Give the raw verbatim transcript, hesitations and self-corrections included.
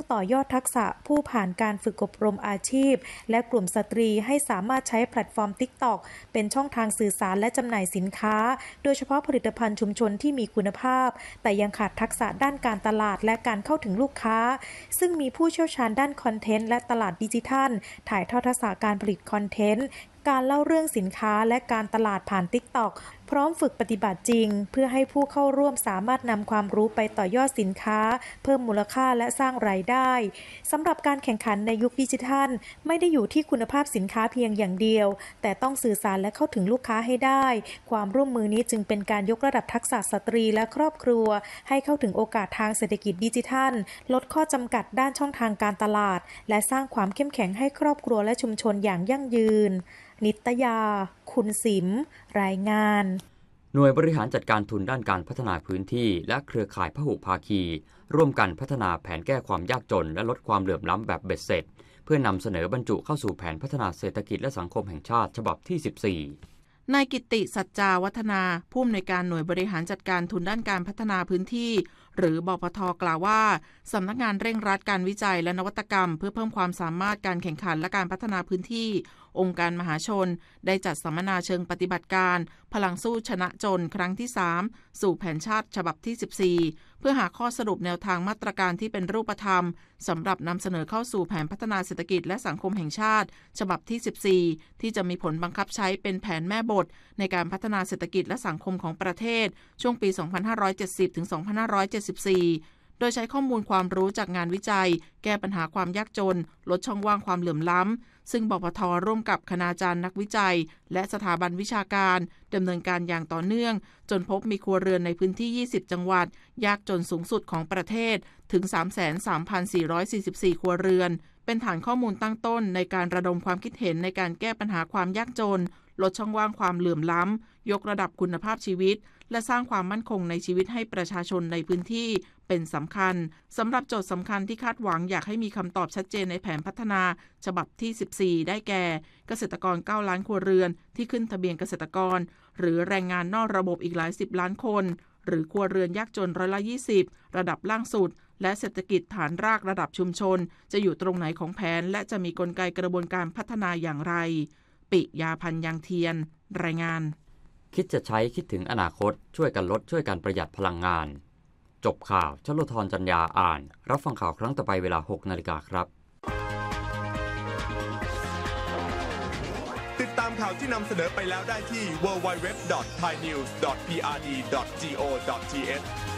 ต่อยอดทักษะผู้ผ่านการฝึกอบรมอาชีพและกลุ่มสตรีให้สามารถใช้แพลตฟอร์ม TikTok เป็นช่องทางสื่อสารและจำหน่ายสินค้าโดยเฉพาะผลิตภัณฑ์ชุมชนที่มีคุณภาพแต่ยังขาดทักษะด้านการตลาดและการเข้าถึงลูกค้าซึ่งมีผู้เชี่ยวชาญด้านคอนเทนต์และตลาดดิจิทัลถ่ายทอดทักษะการผลิตคอนเทนต์การเล่าเรื่องสินค้าและการตลาดผ่าน TikTok พร้อมฝึกปฏิบัติจริงเพื่อให้ผู้เข้าร่วมสามารถนำความรู้ไปต่อยอดสินค้าเพิ่มมูลค่าและสร้างรายได้สำหรับการแข่งขันในยุคดิจิทัลไม่ได้อยู่ที่คุณภาพสินค้าเพียงอย่างเดียวแต่ต้องสื่อสารและเข้าถึงลูกค้าให้ได้ความร่วมมือนี้จึงเป็นการยกระดับทักษะสตรีและครอบครัวให้เข้าถึงโอกาสทางเศรษฐกิจดิจิทัลลดข้อจำกัดด้านช่องทางการตลาดและสร้างความเข้มแข็งให้ครอบครัวและชุมชนอย่างยั่งยืนนิตยาคุณสิมรายงานหน่วยบริหารจัดการทุนด้านการพัฒนาพื้นที่และเครือข่ายพหุภาคีร่วมกันพัฒนาแผนแก้ความยากจนและลดความเหลื่อมล้ำแบบเบ็ดเสร็จเพื่อนำเสนอบรรจุเข้าสู่แผนพัฒนาเศรษฐกิจและสังคมแห่งชาติฉบับที่สิบสี่นายกิตติสัจจาวัฒนาผู้อำนวยการหน่วยบริหารจัดการทุนด้านการพัฒนาพื้นที่หรือบพท.กล่าวว่าสำนักงานเร่งรัดการวิจัยและนวัตกรรมเพื่อเพิ่มความสามารถการแข่งขันและการพัฒนาพื้นที่องค์การมหาชนได้จัดสัมมนาเชิงปฏิบัติการพลังสู้ชนะจนครั้งที่สามสู่แผนชาติฉบับที่สิบสี่เพื่อหาข้อสรุปแนวทางมาตรการที่เป็นรูปธรรมสำหรับนำเสนอเข้าสู่แผนพัฒนาเศรษฐกิจและสังคมแห่งชาติฉบับที่สิบสี่ที่จะมีผลบังคับใช้เป็นแผนแม่บทในการพัฒนาเศรษฐกิจและสังคมของประเทศช่วงปี สองพันห้าร้อยเจ็ดสิบ ถึง สองพันห้าร้อยเจ็ดสิบสี่โดยใช้ข้อมูลความรู้จากงานวิจัยแก้ปัญหาความยากจนลดช่องว่างความเหลื่อมล้ำซึ่งบพท.ร่วมกับคณาจารย์นักวิจัยและสถาบันวิชาการดำเนินการอย่างต่อเนื่องจนพบมีครัวเรือนในพื้นที่ยี่สิบจังหวัดยากจนสูงสุดของประเทศถึง สามแสนสามพันสี่ร้อยสี่สิบสี่ ครัวเรือนเป็นฐานข้อมูลตั้งต้นในการระดมความคิดเห็นในการแก้ปัญหาความยากจนลดช่องว่างความเหลื่อมล้ำยกระดับคุณภาพชีวิตและสร้างความมั่นคงในชีวิตให้ประชาชนในพื้นที่เป็นสำคัญสำหรับโจทย์สำคัญที่คาดหวังอยากให้มีคำตอบชัดเจนในแผนพัฒนาฉบับที่สิบสี่ได้แก่เกษตรกรเก้าล้านครัวเรือนที่ขึ้นทะเบียนเกษตรกรหรือแรงงานนอกระบบอีกหลายสิบล้านคนหรือครัวเรือนยากจนร้อยละยี่สิบระดับล่างสุดและเศรษฐกิจฐานรากระดับชุมชนจะอยู่ตรงไหนของแผนและจะมีกลไกกระบวนการพัฒนาอย่างไรปิยาพันธ์ยางเทียนรายงานคิดจะใช้คิดถึงอนาคตช่วยกันลดช่วยกันประหยัดพลังงานจบข่าวชโลธรจันยาอ่านรับฟังข่าวครั้งต่อไปเวลา หกนาฬิกาครับติดตามข่าวที่นำเสนอไปแล้วได้ที่ ดับเบิลยู ดับเบิลยู ดับเบิลยู ดอท ไทยนิวส์ ดอท พี อาร์ ดี ดอท โก ดอท ที เอช